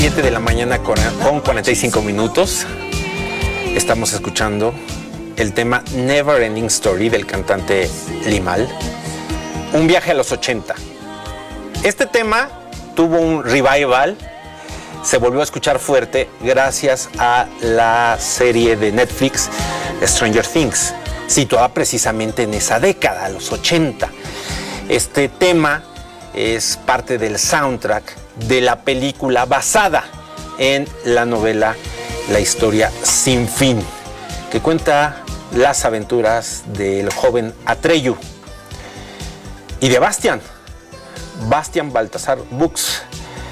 7 de la mañana con 45 minutos. Estamos escuchando el tema Never Ending Story del cantante Limahl. Un viaje a los 80. Este tema tuvo un revival, se volvió a escuchar fuerte gracias a la serie de Netflix Stranger Things, situada precisamente en esa década, los 80. Este tema es parte del soundtrack de la película basada en la novela La historia sin fin, que cuenta las aventuras del joven Atreyu y de Bastian Baltasar Bux.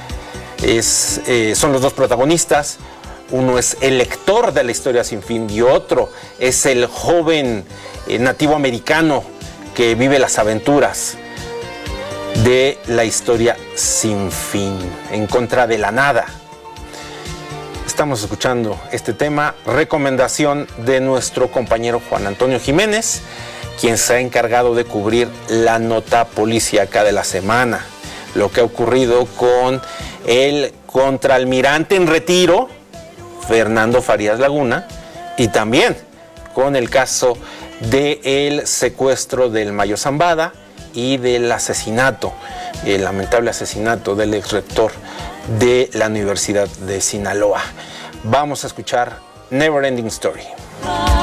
Son los dos protagonistas. Uno es el lector de La historia sin fin y otro es el joven nativo americano que vive las aventuras de la historia sin fin, en contra de la nada. Estamos escuchando este tema, recomendación de nuestro compañero Juan Antonio Jiménez, quien se ha encargado de cubrir la nota policíaca de la semana, lo que ha ocurrido con el contraalmirante en retiro, Fernando Farías Laguna, y también con el caso del secuestro del Mayo Zambada y del asesinato, el lamentable asesinato del ex rector de la Universidad de Sinaloa. Vamos a escuchar Never Ending Story.